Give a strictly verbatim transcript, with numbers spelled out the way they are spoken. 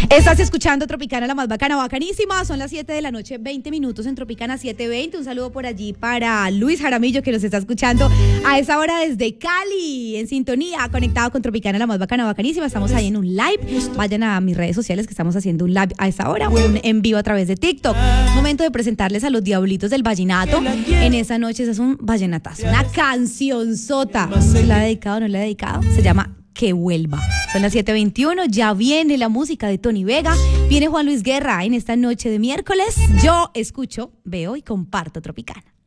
Estás escuchando Tropicana, la más bacana, bacanísima. Son las siete de la noche, veinte minutos en Tropicana siete veinte. Un saludo por allí para Luis Jaramillo, que nos está escuchando a esa hora desde Cali, en sintonía, conectado con Tropicana, la más bacana, bacanísima. Estamos ahí en un live. Vayan a mis redes sociales que estamos haciendo un live a esa hora, un en vivo a través de TikTok. Momento de presentarles a los Diablitos del Vallenato. En esa noche es un vallenatazo, una cancionzota. ¿Se la ha dedicado o no la ha dedicado? Se llama Que Vuelva. Son las siete veintiuno, ya viene la música de Tony Vega, viene Juan Luis Guerra en esta noche de miércoles. Yo escucho, veo y comparto Tropicana.